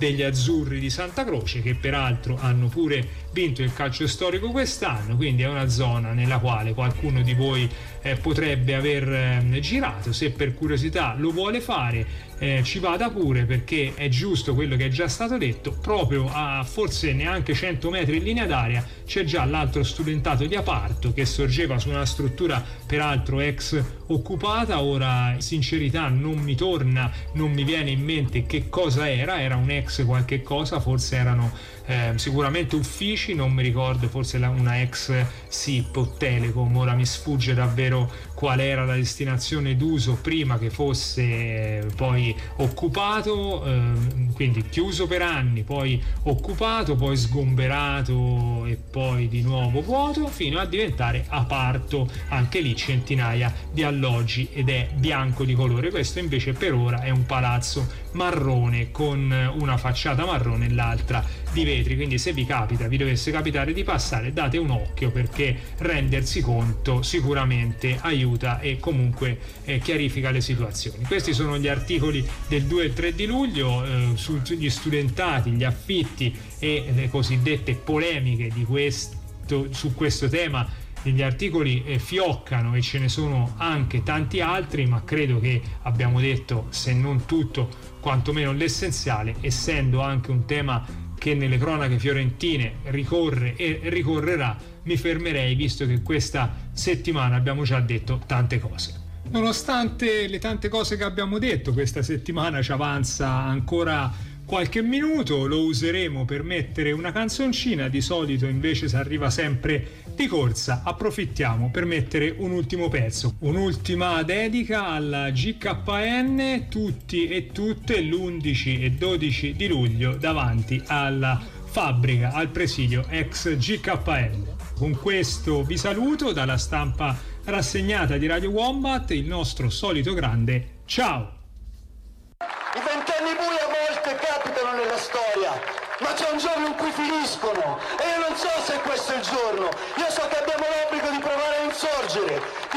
degli azzurri di Santa Croce, che peraltro hanno pure vinto il calcio storico quest'anno, quindi è una zona nella quale qualcuno di voi potrebbe aver girato. Se per curiosità lo vuole fare, ci vada pure, perché è giusto quello che è già stato detto. Proprio a forse neanche 100 metri in linea d'aria c'è già l'altro studentato di Aparto, che sorgeva su una struttura peraltro ex occupata. Ora in sincerità non mi viene in mente che cosa era un ex qualche cosa, forse erano sicuramente uffici, non mi ricordo, forse una ex SIP o Telecom, ora mi sfugge davvero qual era la destinazione d'uso prima che fosse poi occupato, quindi chiuso per anni, poi occupato, poi sgomberato e poi di nuovo vuoto, fino a diventare Aparto, anche lì centinaia di alloggi, ed è bianco di colore. Questo invece per ora è un palazzo marrone con una facciata marrone e l'altra di vetri, quindi se vi dovesse capitare di passare, date un occhio, perché rendersi conto sicuramente aiuta e comunque chiarifica le situazioni. Questi sono gli articoli del 2 e il 3 di luglio sugli studentati, gli affitti e le cosiddette polemiche su questo tema. Gli articoli fioccano e ce ne sono anche tanti altri, ma credo che abbiamo detto, se non tutto, quantomeno l'essenziale, essendo anche un tema che nelle cronache fiorentine ricorre e ricorrerà. Mi fermerei, visto che questa settimana abbiamo già detto tante cose. Nonostante le tante cose che abbiamo detto, questa settimana ci avanza ancora qualche minuto, lo useremo per mettere una canzoncina. Di solito invece si arriva sempre di corsa, approfittiamo per mettere un ultimo pezzo, un'ultima dedica alla GKN, tutti e tutte l'11 e 12 di luglio davanti alla fabbrica, al presidio ex GKN. Con questo vi saluto dalla stampa rassegnata di Radio Wombat, il nostro solito grande ciao! I 20 anni bui a volte capitano nella storia, ma c'è un giorno in cui finiscono e io non so se questo è il giorno. Io so che abbiamo l'obbligo di provare a insorgere,